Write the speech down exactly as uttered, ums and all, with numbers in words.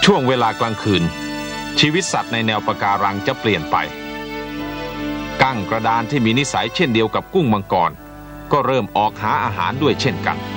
ช่วงเวลากลางคืนชีวิตสัตว์ในแนวปะการังจะเปลี่ยนไปกั้งกระดานที่มีนิสัยเช่นเดียวกับกุ้งมังกรก็เริ่มออกหาอาหารด้วยเช่นกัน